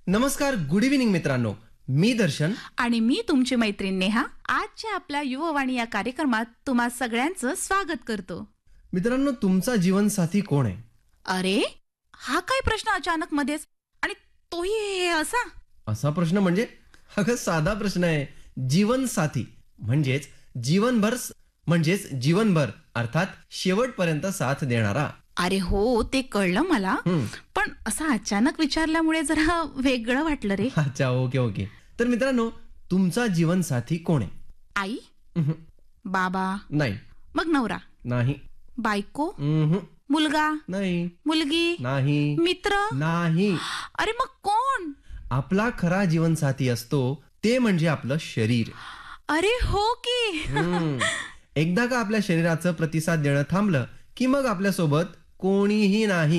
नमस्कार, good evening मित्रांनो. मी दर्शन. आणि मी तुमची मैत्रीण नेहा. आजच्या आपल्या युववाणी या कार्यक्रमात तुम्हा सगळ्यांचं स्वागत करतो. मित्रांनो, तुमचा जीवनसाथी कोण आहे? अरे, हा काय प्रश्न अचानक मध्येच, आणि तोही हे असा. असा प्रश्न म्हणजे? अगं साधा प्रश्न आहे. जीवनसाथी म्हणजेच जीवनभर अर्थात शेवटपर्यंत साथ देणारा. अरे हो, ते कळलं मला. पण असं अचानक विचारल्यामुळे जरा वेगळं वाटलं रे. अच्छा, ओके. तर मित्रांनो, तुमचा जीवनसाथी कोण आहे? आई, बाबा, नाही. मग नवरा, नाही. बायको, मुलगा, नाही. मुलगी, नाही. मित्र, नाही. अरे मग कोण? आपला खरा जीवनसाथी असतो ते म्हणजे आपलं शरीर. अरे हो की. एकदा का आपल्या शरीराचं प्रतिसाद देणं थांबलं की मग आपल्यासोबत कोणीही नाही.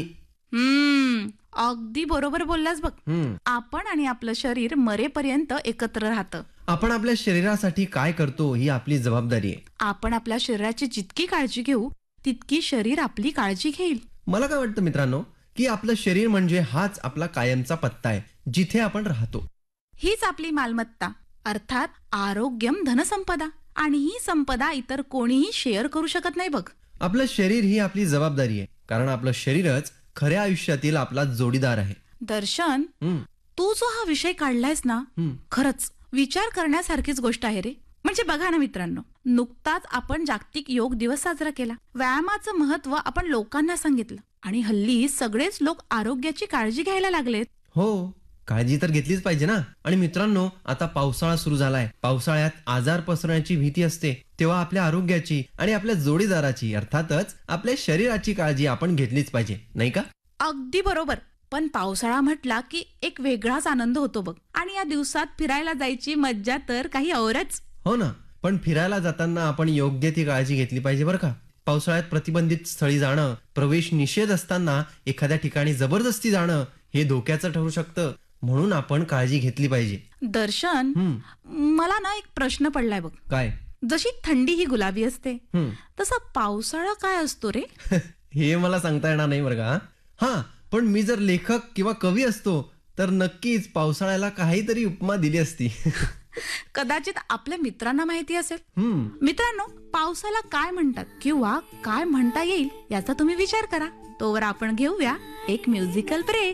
अगदी बरोबर बोललास बघ. आपण आणि आपलं शरीर मरेपर्यंत एकत्र राहतं. आपण आपल्या शरीरासाठी काय करतो ही आपली जबाबदारी आहे. आपण आपल्या शरीराची जितकी काळजी घेऊ तितकी शरीर आपली काळजी घेईल. मला काय वाटतं मित्रांनो, की आपलं शरीर म्हणजे हाच आपला कायमचा पत्ता आहे, जिथे आपण राहतो. हीच आपली मालमत्ता, अर्थात आरोग्यम धनसंपदा. आणि ही संपदा इतर कोणीही शेअर करू शकत नाही बघ. आपलं शरीर ही आपली जबाबदारी आहे, कारण आपलं शरीरच खऱ्या आयुष्यातील आपला जोडीदार आहे. दर्शन, तू जो हा विषय काढलायस ना, खरंच विचार करण्यासारखीच गोष्ट आहे रे. म्हणजे बघा ना मित्रांनो, नुकताच आपण जागतिक योग दिवस साजरा केला. व्यायामाचं महत्व आपण लोकांना सांगितलं आणि हल्ली सगळेच लोक आरोग्याची काळजी घ्यायला लागलेत. हो, काळजी तर घेतलीच पाहिजे ना. आणि मित्रांनो, आता पावसाळा सुरू झालाय. पावसाळ्यात आजार पसरण्याची भीती असते. तेव्हा आपल्या आरोग्याची आणि आपल्या जोडीदाराची अर्थातच आपल्या शरीराची काळजी आपण घेतलीच पाहिजे, नाही का? अगदी बरोबर. पण पावसाळा म्हटला की एक वेगळाच आनंद होतो बघ. आणि या दिवसात फिरायला जायची मज्जा तर काही औरच. हो ना. पण फिरायला जाताना आपण योग्य ती काळजी घेतली पाहिजे बरं का. पावसाळ्यात प्रतिबंधित स्थळी जाणं, प्रवेश निषेध असताना एखाद्या ठिकाणी जबरदस्ती जाणं हे धोक्याचं ठरू शकतं. म्हणून आपण काळजी घेतली पाहिजे. दर्शन, मला ना एक प्रश्न पडलाय बघ. काय? जशी थंडी ही गुलाबी असते तसा पावसाळा काय असतो रे? हे मला सांगता येणार नाही बरं का. हा, पण मी जर लेखक किंवा कवी असतो तर नक्कीच पावसाळ्याला काहीतरी उपमा दिली असती. कदाचित आपल्या मित्रांना माहिती असेल. मित्रांनो, पावसाला काय म्हणतात किंवा काय म्हणता येईल याचा तुम्ही विचार करा. तोवर आपण घेऊया एक म्युझिकल ब्रेक.